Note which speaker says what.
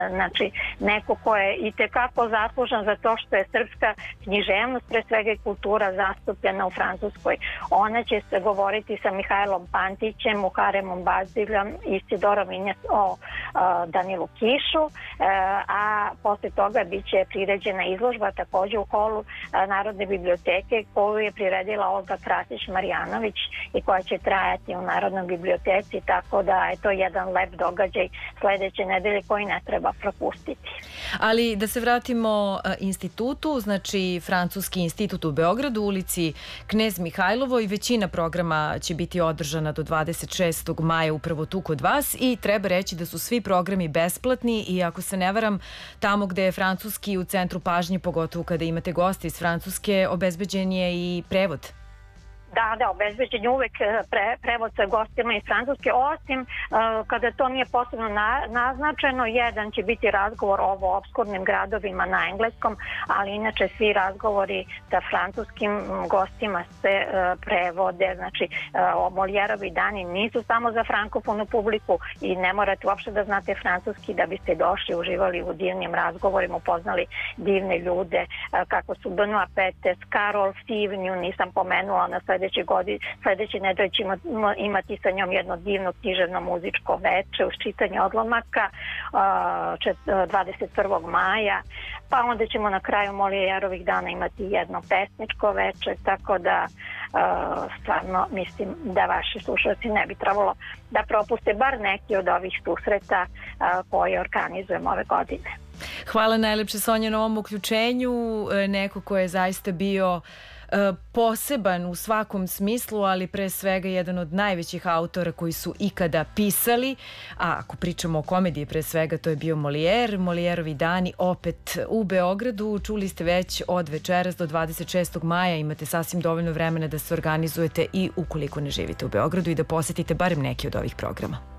Speaker 1: Znači, neko ko je i tekako zaslužan za to što je srpska književnost, pre svega i kultura, zastupljena u Francuskoj. Ona će se govoriti sa Mihajlom Pantićem, Muharemom Baziljom i Sidorom Injas o Danilu Kišu, a posle toga bit će priređena izložba takođe u holu Narodne biblioteke koju je priredila Olga Krasić-Marjanović i koja će trajati u Narodnoj biblioteci, tako da je to jedan lep događaj sledeće nedelje koji ne treba propustiti.
Speaker 2: Ali da se vratimo institutu, znači Francuski institut u Beogradu, u ulici Knez Mihajlovo, i većina programa će biti održana do 26. maja upravo tu kod vas i treba reći da su svi programi besplatni i ako se ne varam, tamo gde je francuski u centru pažnje, pogotovo kada imate goste iz Francuske, obezbeđen je i prevod.
Speaker 1: Da, obezbeđen je uvek prevod sa gostima iz Francuske, osim kada to nije posebno naznačeno. Jedan će biti razgovor o opskurnim gradovima na engleskom, ali inače svi razgovori sa francuskim gostima se prevode. Znači, Molijerovi dani nisu samo za frankofonu publiku i ne morate uopšte da znate francuski da biste došli, uživali u divnim razgovorima, upoznali divne ljude, kako su Benoît Petes, Karol Sivnju, nisam pomenula, na sledeće nedelje ćemo imati sa njom jedno divno književno muzičko veče uz čitanje odlomaka 21. maja, pa onda ćemo na kraju Molijerovih dana imati jedno pesničko veče, tako da stvarno mislim da vaši slušalci ne bi trebalo da propuste bar neki od ovih susreta koje organizujemo ove godine.
Speaker 2: Hvala najlepše, Sonja, na ovom uključenju. Neko ko je zaista bio poseban u svakom smislu, ali pre svega jedan od najvećih autora koji su ikada pisali, a ako pričamo o komediji, pre svega to je bio Molijer. Molijerovi dani opet u Beogradu. Čuli ste već od večeras do 26. maja imate sasvim dovoljno vremena da se organizujete i ukoliko ne živite u Beogradu i da posetite barem neki od ovih programa.